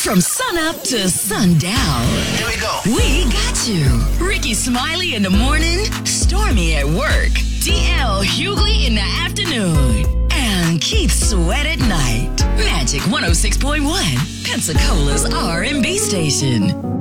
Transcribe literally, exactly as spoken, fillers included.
From sunup to sundown. Here we go. We got you. Ricky Smiley in the morning, Stormy at work, D L Hughley in the afternoon, and Keith Sweat at night. Magic one oh six point one, Pensacola's R and B station.